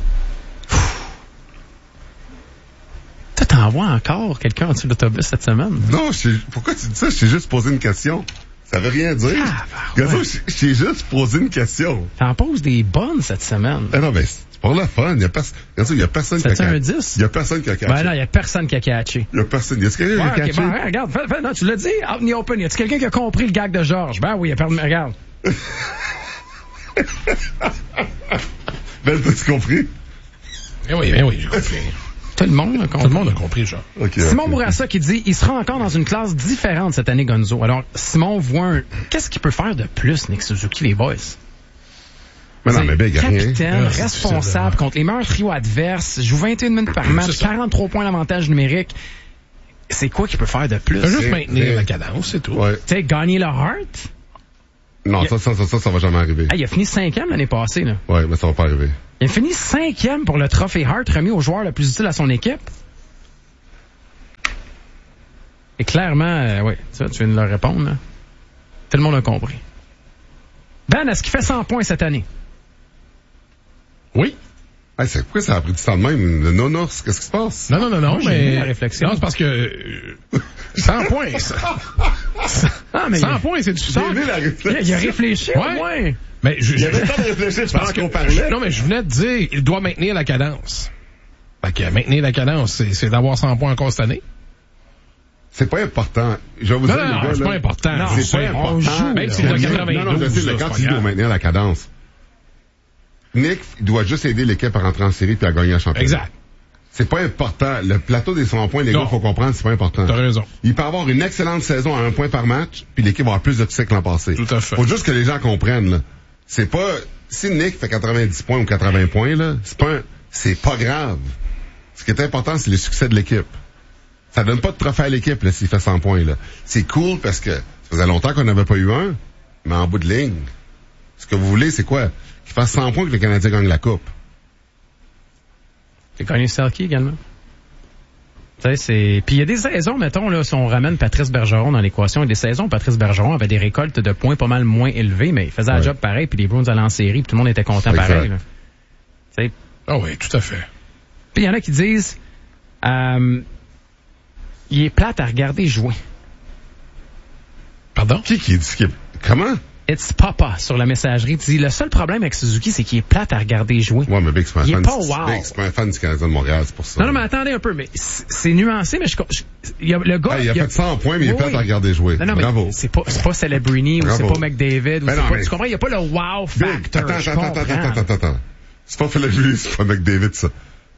Toi, t'envoies encore quelqu'un en dessous de l'autobus cette semaine? Non, pourquoi tu dis ça? Je t'ai juste posé une question. Ça veut rien dire. Gazou, je t'ai juste posé une question. T'en poses des bonnes cette semaine. Ah non, mais c'est pour le fun. Il y a personne qui a catché. C'est un 10? Il y a personne qui a catché. Ben non, il y a personne qui a catché. Il y a personne. Y a-t-il quelqu'un qui a catché? Ben, regarde, non, tu l'as dit, out in the open. Y a-t-il quelqu'un qui a compris le gag de Georges? Ben oui, il a perdu, regarde. Ben, t'as-tu compris? Ben oui, j'ai compris. Tout le monde a compris. Tout le monde a compris, genre. Okay, Simon Bourassa qui dit, il sera encore dans une classe différente cette année, Gonzo. Alors, Simon voit qu'est-ce qu'il peut faire de plus, Nick Suzuki, les boys? Mais non, mais ben, capitaine, responsable contre les meilleurs trios adverses, joue 21 minutes par match, 43 points d'avantage numérique. C'est quoi qu'il peut faire de plus? Juste maintenir la cadence, c'est tout. Ouais. Tu sais, gagner le Hart? Non, ça va jamais arriver. Il a fini 5e l'année passée, là. Ouais, mais ça va pas arriver. Il a fini 5e pour le trophée Hart remis au joueur le plus utile à son équipe. Et clairement, oui, tu viens de leur répondre, là. Tout le monde a compris. Ben, est-ce qu'il fait 100 points cette année? Oui. Hey, pourquoi ça a pris du temps de même? Le non-ours, qu'est-ce qui se passe? Non, mais... la réflexion. Non, c'est parce que... 100 points, ça. Ah, mais 100 points, c'est du sang. Il a réfléchi, au moins. Mais il avait le temps de réfléchir, je pense qu'on parlait. Non, mais je venais de dire, il doit maintenir la cadence. Fait que maintenir la cadence, c'est d'avoir 100 points encore cette année. C'est pas important. Je vais vous dire, les gars, c'est pas important. Non, c'est pas important. Même s'il doit 92. Non, je sais, quand il doit maintenir la cadence. Nick, il doit juste aider l'équipe à rentrer en série puis à gagner un championnat. Exact. C'est pas important. Le plateau des 100 points, les gars, faut comprendre, c'est pas important. T'as raison. Il peut avoir une excellente saison à 1 point par match, puis l'équipe va avoir plus de succès que l'an passé. Tout à fait. Faut juste que les gens comprennent, là. C'est pas, si Nick fait 90 points ou 80 points, là, c'est pas grave. Ce qui est important, c'est le succès de l'équipe. Ça donne pas de trophée à l'équipe, là, s'il fait 100 points, là. C'est cool parce que ça faisait longtemps qu'on n'avait pas eu un, mais en bout de ligne, ce que vous voulez, c'est quoi? Qu'il fasse 100 points que les Canadiens gagnent la Coupe. T'as gagné Selkie également. Puis il y a des saisons, mettons, là, si on ramène Patrice Bergeron dans l'équation, il y a des saisons où Patrice Bergeron avait des récoltes de points pas mal moins élevées, mais il faisait un job pareil, puis les Bruins allaient en série, puis tout le monde était content pareil. Là. Ah oui, tout à fait. Puis il y en a qui disent il est plate à regarder jouer. Pardon? Qui dit comment? It's Papa sur la messagerie. Tu dis, le seul problème avec Suzuki, c'est qu'il est plate à regarder jouer. Ouais, mais Big, c'est pas il un est fan. pas wow. Big, c'est pas un fan du Canadien de Montréal, c'est pour ça. Non, mais attendez un peu, mais c'est nuancé, mais il y a le gars. Il a fait 100 points, mais il est plate à regarder jouer. Non, bravo. Mais c'est pas Celebrini ou c'est pas McDavid. Tu comprends? Il n'y a pas le wow factor. Attends. C'est pas Celebrini, c'est pas McDavid, ça.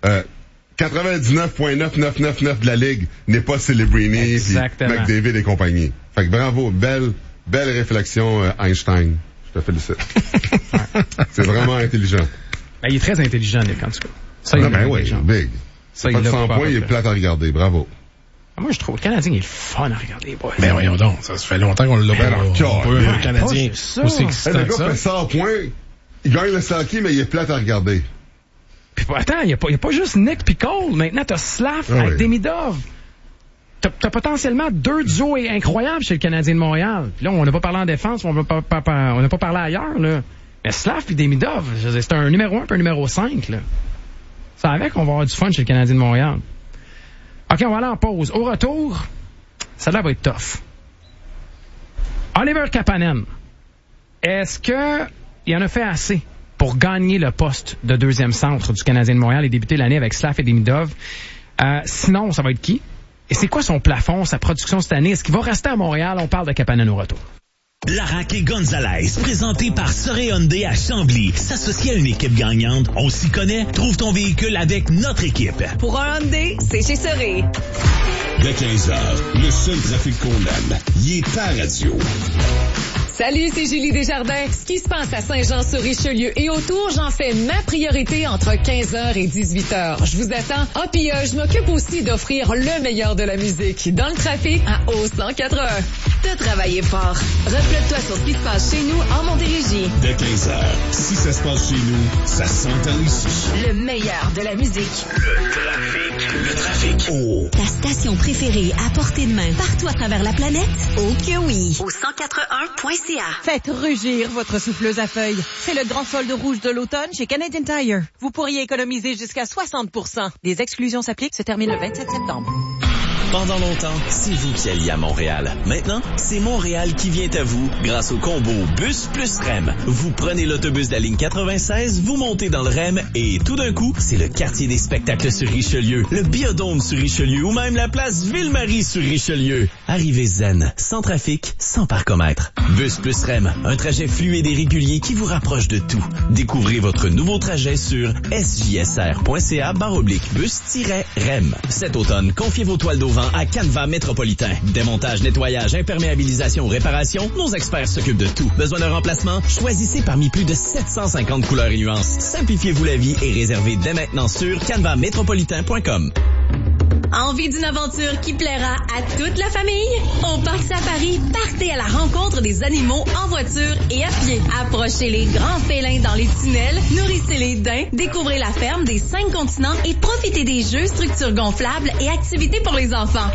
99.9999 de la Ligue n'est pas Celebrini, puis McDavid et compagnie. Fait que bravo, belle réflexion, Einstein. Je te félicite. C'est vraiment intelligent. Ben, il est très intelligent, Nick, en tout cas. Ça, il est intelligent. Big. Ça, il a 100 points, il est plate à regarder. Bravo. Moi, je trouve le Canadien est le fun à regarder, boy. Mais voyons donc, ça fait longtemps qu'on l'a pas. Le Canadien aussi excitant le gars fait 100 points, il gagne le Selkie, mais il est plate à regarder. Puis attends, il y a pas juste Nick pis Cole. Maintenant, t'as Slav avec Demidov. T'as potentiellement 2 duos incroyables chez le Canadien de Montréal. Puis là, on n'a pas parlé en défense, on n'a pas parlé ailleurs, là. Mais Slav et Demidov, c'est un numéro 1 et un numéro 5, là. Ça avec qu'on va avoir du fun chez le Canadien de Montréal. OK, on va aller en pause. Au retour, ça là va être tough. Oliver Kapanen, est-ce que il en a fait assez pour gagner le poste de deuxième centre du Canadien de Montréal et débuter l'année avec Slav et Demidov? Sinon, ça va être qui? Et c'est quoi son plafond, sa production cette année? Est-ce qu'il va rester à Montréal? On parle de Capanen au retour. Larac et Gonzalez, présenté par Soré Hyundai à Chambly. S'associer à une équipe gagnante, on s'y connaît, trouve ton véhicule avec notre équipe. Pour un Hyundai, c'est chez Soré. Dès 15h, le seul trafic qu'on aime, il est à radio. Salut, c'est Julie Desjardins. Ce qui se passe à Saint-Jean-sur-Richelieu et autour, j'en fais ma priorité entre 15h et 18h. Je vous attends. Ah, puis je m'occupe aussi d'offrir le meilleur de la musique dans le trafic à O181. T'as travaillé fort. Reflète-toi sur ce qui se passe chez nous en Montérégie. Dès 15h, si ça se passe chez nous, ça s'entend ici. Le meilleur de la musique. Le trafic. Oh. Ta station préférée à portée de main partout à travers la planète? Oh que oui. Au 181.ca. Faites rugir votre souffleuse à feuilles. C'est le grand solde rouge de l'automne chez Canadian Tire. Vous pourriez économiser jusqu'à 60%. Les exclusions s'appliquent, se terminent le 27 septembre. Pendant longtemps, c'est vous qui alliez à Montréal. Maintenant, c'est Montréal qui vient à vous grâce au combo Bus plus REM. Vous prenez l'autobus de la ligne 96, vous montez dans le REM et tout d'un coup, c'est le quartier des spectacles sur Richelieu, le Biodôme sur Richelieu ou même la place Ville-Marie sur Richelieu. Arrivez zen, sans trafic, sans parcomètre. Bus plus REM, un trajet fluide et régulier qui vous rapproche de tout. Découvrez votre nouveau trajet sur sjsr.ca/bus-REM. Cet automne, confiez vos toiles d'auvent à Canva Métropolitain. Démontage, nettoyage, imperméabilisation, réparation, nos experts s'occupent de tout. Besoin d'un remplacement? Choisissez parmi plus de 750 couleurs et nuances. Simplifiez-vous la vie et réservez dès maintenant sur canvamétropolitain.com. Envie d'une aventure qui plaira à toute la famille? Au Parc Safari, partez à la rencontre des animaux en voiture et à pied. Approchez les grands félins dans les tunnels, nourrissez les daims, découvrez la ferme des 5 continents et profitez des jeux, structures gonflables et activités pour les enfants.